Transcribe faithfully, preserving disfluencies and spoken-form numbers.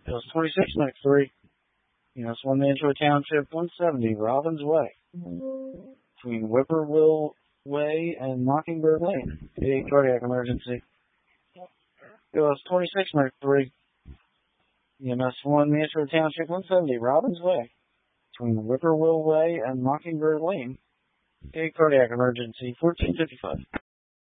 It was twenty-six minute three. You know, it's one Mantua Township, one seventy, Robbins Way. Between Whippoorwill Way and Mockingbird Lane. A cardiac emergency. It was twenty-six minute three. E M S one Mantua Township, one seventy, Robbins Way. Between Whippoorwill Way and Mockingbird Lane. A cardiac emergency, fourteen fifty-five.